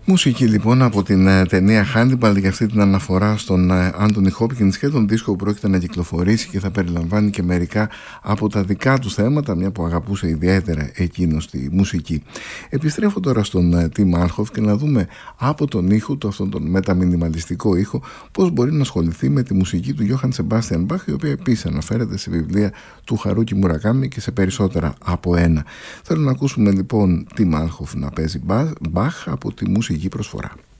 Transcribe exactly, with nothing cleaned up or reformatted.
Μουσική λοιπόν από την uh, ταινία Hannibal, για αυτή την αναφορά στον Άντονι uh, Hopkins και τον δίσκο που πρόκειται να κυκλοφορήσει και θα περιλαμβάνει και μερικά από τα δικά του θέματα, μια που αγαπούσε ιδιαίτερα εκείνος τη μουσική. Επιστρέφω τώρα στον uh, Tim Alhoff και να δούμε από τον ήχο του, αυτόν τον μεταμινιμαλιστικό ήχο, πώς μπορεί να ασχοληθεί με τη μουσική του Johann Sebastian Bach, η οποία επίσης αναφέρεται σε βιβλία του Χαρούκι Μουρακάμι και σε περισσότερα από ένα. Θέλω να ακούσουμε λοιπόν Tim Alhoff να παίζει Bach από τη μουσική προσφορά.